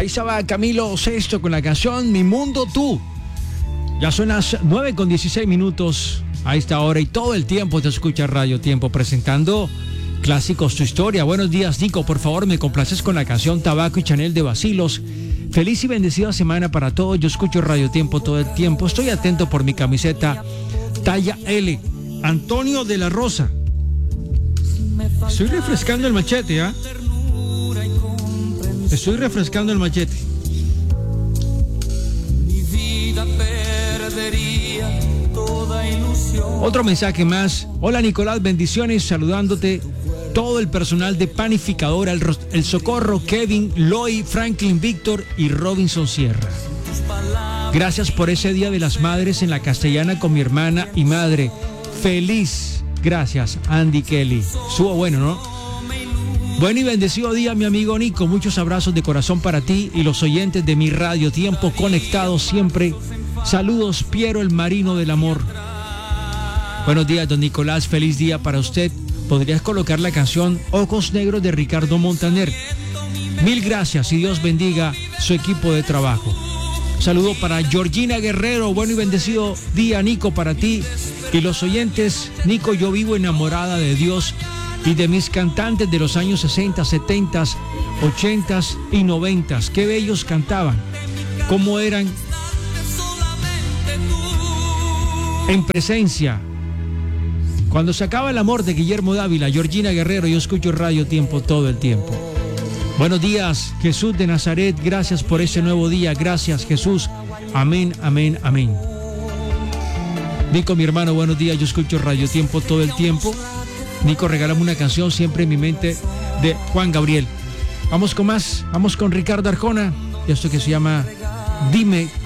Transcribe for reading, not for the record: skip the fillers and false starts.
Ahí estaba Camilo VI con la canción Mi Mundo Tú. Ya son las 9:16 a esta hora y todo el tiempo te escucha Radio Tiempo presentando Clásicos Tu Historia. Buenos días, Nico. Por favor, me complaces con la canción Tabaco y Chanel de Bacilos. Feliz y bendecida semana para todos. Yo escucho Radio Tiempo todo el tiempo. Estoy atento por mi camiseta talla L. Antonio de la Rosa. Estoy refrescando el machete, ¿ah? Estoy refrescando el machete. Otro mensaje más. Hola Nicolás, bendiciones, saludándote todo el personal de Panificadora, el Socorro, Kevin, Loy, Franklin, Víctor y Robinson Sierra. Gracias por ese Día de las Madres en la Castellana con mi hermana y madre. Feliz. Gracias, Andy Kelly. Estuvo bueno, ¿no? Buen y bendecido día, mi amigo Nico. Muchos abrazos de corazón para ti y los oyentes de mi Radio Tiempo conectados siempre. Saludos, Piero el Marino del Amor. Buenos días, don Nicolás. Feliz día para usted. ¿Podrías colocar la canción Ojos Negros de Ricardo Montaner? Mil gracias y Dios bendiga su equipo de trabajo. Saludo para Georgina Guerrero. Bueno y bendecido día, Nico, para ti y los oyentes. Nico, yo vivo enamorada de Dios y de mis cantantes de los años 60, 70, 80 y 90. Qué bellos cantaban, cómo eran en presencia. Cuando se acaba el amor de Guillermo Dávila, Georgina Guerrero, yo escucho Radio Tiempo todo el tiempo. Buenos días, Jesús de Nazaret, gracias por ese nuevo día, gracias Jesús, amén, amén, amén. Nico, mi hermano, buenos días, yo escucho Radio Tiempo todo el tiempo. Nico, regálame una canción siempre en mi mente de Juan Gabriel. Vamos con más, vamos con Ricardo Arjona y esto que se llama Dime